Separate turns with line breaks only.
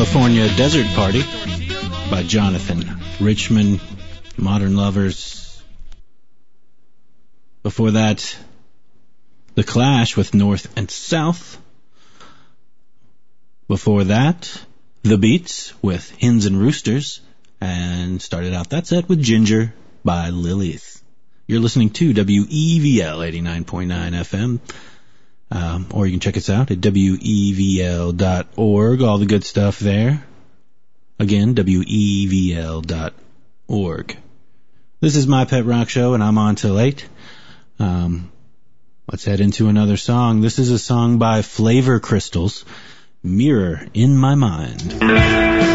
California Desert Party by Jonathan Richman, Modern Lovers. Before that, The Clash with North and South. Before that, The Beats with Hens and Roosters. And started out that set with Ginger by Lilith. You're listening to WEVL 89.9 FM. Or you can check us out at WEVL.org. All the good stuff there. Again, WEVL.org. This is My Pet Rock Show, and I'm on till 8. Let's head into another song. This is a song by Flavor Crystals, Mirror in My Mind.